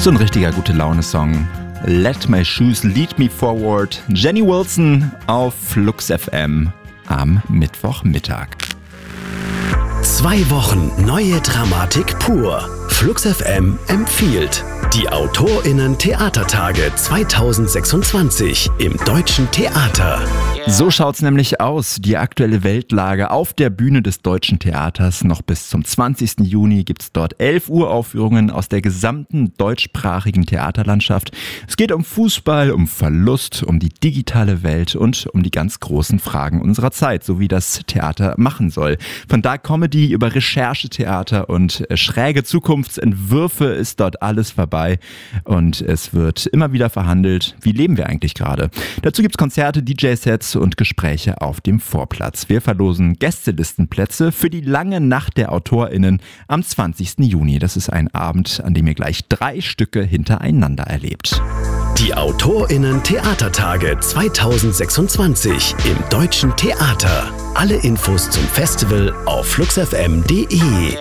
So ein richtiger Gute-Laune-Song. Let My Shoes Lead Me Forward. Jenny Wilson auf Flux FM am Mittwochmittag. 2 Wochen neue Dramatik pur. Flux FM empfiehlt die AutorInnen-Theatertage 2026 im Deutschen Theater. So schaut's nämlich aus. Die aktuelle Weltlage auf der Bühne des Deutschen Theaters. Noch bis zum 20. Juni gibt's dort 11 Uraufführungen aus der gesamten deutschsprachigen Theaterlandschaft. Es geht um Fußball, um Verlust, um die digitale Welt und um die ganz großen Fragen unserer Zeit, so wie das Theater machen soll. Von Dark-Comedy über Recherchetheater und schräge Zukunftsentwürfe ist dort alles vorbei. Und es wird immer wieder verhandelt, wie leben wir eigentlich gerade. Dazu gibt's Konzerte, DJ-Sets und Gespräche auf dem Vorplatz. Wir verlosen Gästelistenplätze für die lange Nacht der AutorInnen am 20. Juni. Das ist ein Abend, an dem ihr gleich 3 Stücke hintereinander erlebt. Die AutorInnen-Theatertage 2026 im Deutschen Theater. Alle Infos zum Festival auf fluxfm.de.